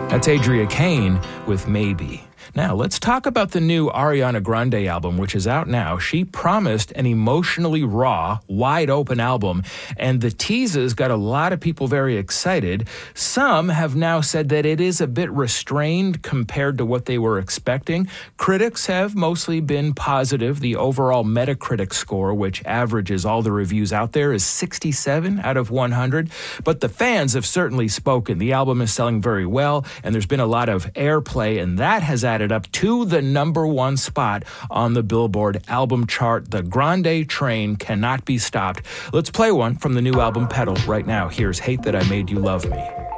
That's Adria Kane with Maybe. Now, let's talk about the new Ariana Grande album, which is out now. She promised an emotionally raw, wide-open album, and the teases got a lot of people very excited. Some have now said that it is a bit restrained compared to what they were expecting. Critics have mostly been positive. The overall Metacritic score, which averages all the reviews out there, is 67 out of 100. But the fans have certainly spoken. The album is selling very well, and there's been a lot of airplay, and that has added up to the number one spot on the Billboard album chart. The Grande train cannot be stopped. Let's play one from the new album Pedal right now. Here's Hate That I Made You Love Me.